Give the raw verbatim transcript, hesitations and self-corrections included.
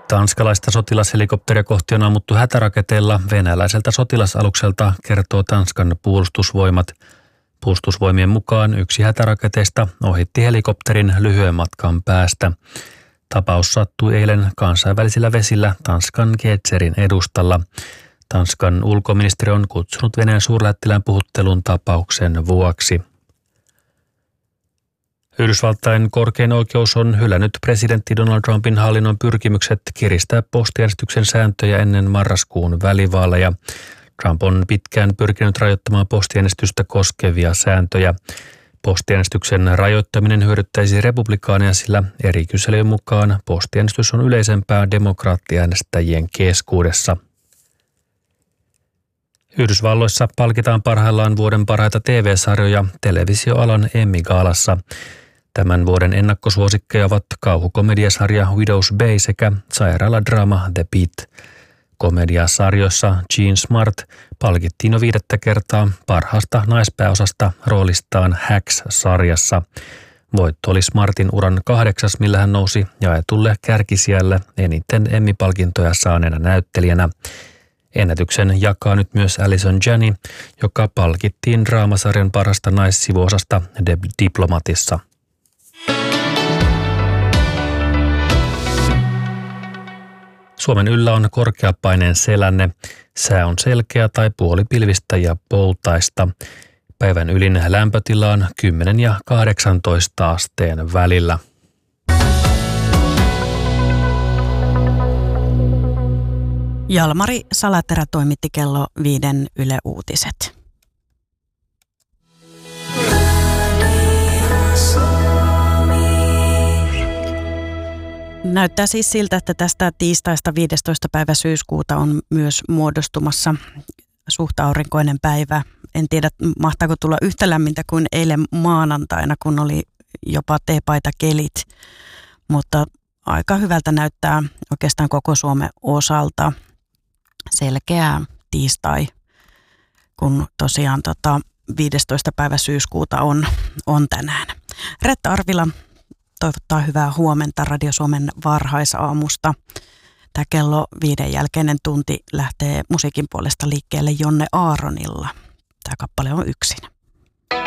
Tanskalaista sotilashelikopteria kohti on ammuttu hätäraketeilla venäläiseltä sotilasalukselta, kertoo Tanskan puolustusvoimat. Puolustusvoimien mukaan yksi hätäraketeista ohitti helikopterin lyhyen matkan päästä. Tapaus sattui eilen kansainvälisillä vesillä Tanskan Gedserin edustalla. Tanskan ulkoministeri on kutsunut Venäjän suurlähettilään puhuttelun tapauksen vuoksi. Yhdysvaltain korkein oikeus on hylännyt presidentti Donald Trumpin hallinnon pyrkimykset kiristää postiäänestyksen sääntöjä ennen marraskuun välivaaleja. Trump on pitkään pyrkinyt rajoittamaan postiäänestystä koskevia sääntöjä. Postiäänestyksen rajoittaminen hyödyttäisi republikaaneja, sillä eri kyselyjen mukaan postiäänestys on yleisempää demokraattiäänestäjien keskuudessa. Yhdysvalloissa palkitaan parhaillaan vuoden parhaita T V-sarjoja televisioalan Emmy-gaalassa. Tämän vuoden ennakkosuosikkeja ovat kauhukomediasarja Widow's Bay sekä sairaaladraama The Pitt. Komediasarjoissa Jean Smart palkittiin jo viidettä kertaa parhaasta naispääosasta roolistaan Hacks-sarjassa. Voitto oli Smartin uran kahdeksas, millä hän nousi jaetulle kärkisijalle eniten Emmy-palkintoja saaneena näyttelijänä. Ennätyksen jakaa nyt myös Allison Janney, joka palkittiin draamasarjan parhaasta naissivuosasta The Diplomatissa. Suomen yllä on korkeapaineen selänne. Sää on selkeä tai puolipilvistä ja poutaista. Päivän ylin lämpötila on kymmenen ja kahdeksantoista asteen välillä. Jalmari Salaterä toimitti kello viiden Yle Uutiset. Näyttää siis siltä, että tästä tiistaista viidestoista päivä syyskuuta on myös muodostumassa suht aurinkoinen päivä. En tiedä, mahtaako tulla yhtä lämmintä kuin eilen maanantaina, kun oli jopa teepaita kelit, mutta aika hyvältä näyttää oikeastaan koko Suomen osalta. Selkeä tiistai, kun tosiaan tota viidestoista päivä syyskuuta on, on tänään. Reetta Arvila toivottaa hyvää huomenta Radio Suomen varhaisaamusta. Tämä kello viiden jälkeinen tunti lähtee musiikin puolesta liikkeelle Jonne Aaronilla. Tämä kappale on Yksin.